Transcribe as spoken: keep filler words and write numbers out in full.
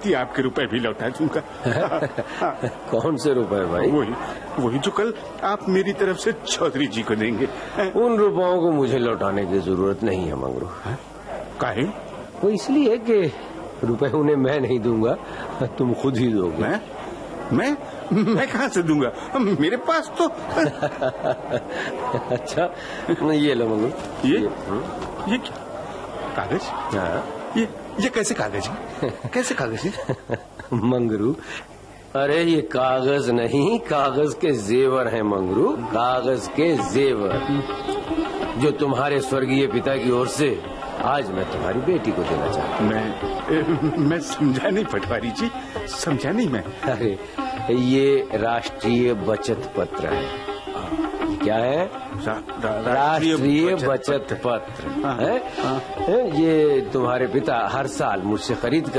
साथ ही आपके रुपए भी लौटा दूंगा। कौन से रुपए भाई? वही वही जो कल आप मेरी तरफ से चौधरी जी को देंगे। उन रुपयों को मुझे लौटाने की जरूरत नहीं है मंगरू। काहे? वो इसलिए कि रुपए उन्हें मैं नहीं दूंगा, तुम खुद ही दोगे। मैं मैं मैं कहाँ से दूंगा? मेरे पास तो अच्छा, ये लो मंगरू। ये ये, ये क्या कागज? हाँ। ये ये कैसे कागज है? कैसे कागज है? मंगरू, अरे ये कागज नहीं, कागज के जेवर हैं मंगरू, कागज के जेवर जो तुम्हारे स्वर्गीय पिता की ओर से आज मैं तुम्हारी बेटी को देना चाहता हूँ। मैं मैं समझा नहीं पटवारी जी, समझा नहीं मैं। अरे ये राष्ट्रीय बचत पत्र है। ये क्या है? रा, रा, राष्ट्रीय बचत पत्र है। ये तुम्हारे पिता हर साल मुझसे खरीद कर